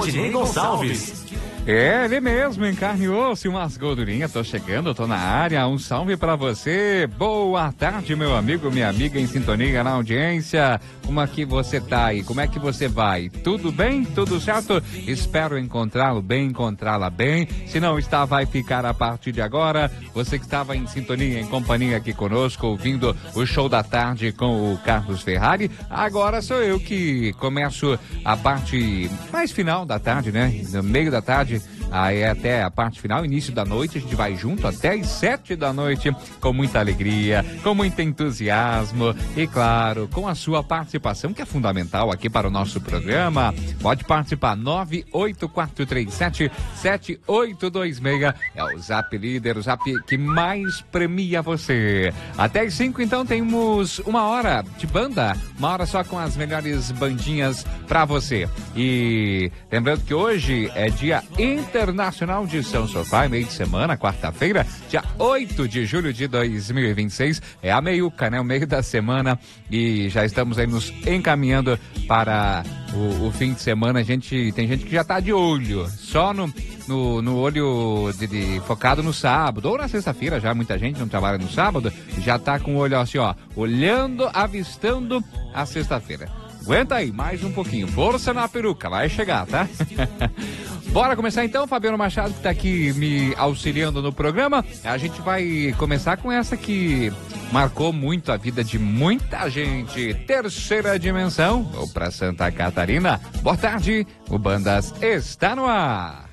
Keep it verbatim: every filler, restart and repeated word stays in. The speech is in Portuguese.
Valdinei Gonçalves. É, ele mesmo, encarnou-se umas gordurinhas, tô chegando, tô na área, um salve pra você, boa tarde meu amigo, minha amiga em sintonia na audiência, como é que você tá aí, como é que você vai, tudo bem, tudo certo? Espero encontrá-lo bem, encontrá-la bem, se não está, vai ficar a partir de agora, você que estava em sintonia, em companhia aqui conosco, ouvindo o show da tarde com o Carlos Ferrari, agora sou eu que começo a parte mais final da tarde, né, no meio da tarde, aí até a parte final, início da noite, a gente vai junto até as sete da noite, com muita alegria, com muito entusiasmo e, claro, com a sua participação, que é fundamental aqui para o nosso programa. Pode participar, nove oito quatro três sete, sete oito dois seis, é o Zap Líder, o Zap que mais premia você. Até as cinco, então, temos uma hora de banda, uma hora só com as melhores bandinhas para você. E lembrando que hoje é dia Internacional de São Sofá, meio de semana, quarta-feira, dia oito de julho de dois mil e vinte e seis, é a meiuca, né? O meio da semana, e já estamos aí nos encaminhando para o, o fim de semana. A gente, tem gente que já tá de olho, só no, no, no olho de, de, focado no sábado, ou na sexta-feira, já muita gente não trabalha no sábado, já tá com o olho assim, ó, olhando, avistando a sexta-feira. Aguenta aí, mais um pouquinho, força na peruca, vai chegar, tá? Bora começar então, Fabiano Machado, que tá aqui me auxiliando no programa. A gente vai começar com essa que marcou muito a vida de muita gente. Terceira Dimensão, ou pra Santa Catarina. Boa tarde, o Bandas está no ar.